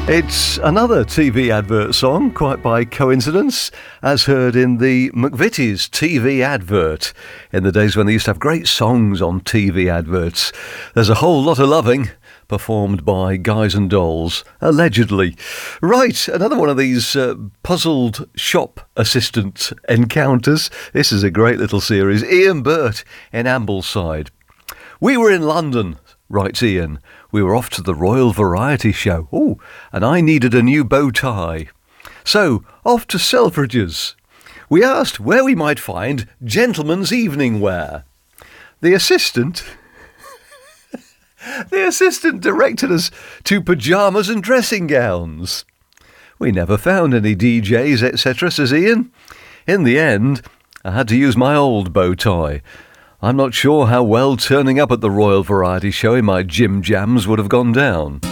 It's another TV advert song, quite by coincidence, as heard in the McVitie's TV advert. In the days when they used to have great songs on TV adverts. There's a whole lot of loving, performed by Guys and Dolls, allegedly. Right, another one of these puzzled shop assistant encounters. This is a great little series. Ian Burt in Ambleside. We were in London, writes Ian. We were off to the Royal Variety Show. Oh, and I needed a new bow tie. So, off to Selfridges. We asked where we might find gentlemen's evening wear. The assistant directed us to pyjamas and dressing gowns. We never found any DJs, etc., says Ian. In the end, I had to use my old bow tie. I'm not sure how well turning up at the Royal Variety Show in my gym jams would have gone down.